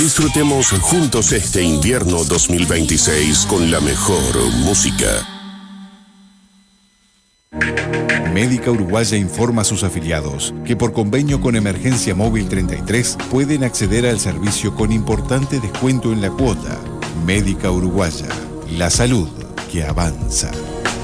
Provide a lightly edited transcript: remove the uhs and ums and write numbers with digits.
Disfrutemos juntos este invierno 2026 con la mejor música. Médica Uruguaya informa a sus afiliados que por convenio con Emergencia Móvil 33 pueden acceder al servicio con importante descuento en la cuota. Médica Uruguaya, la salud que avanza.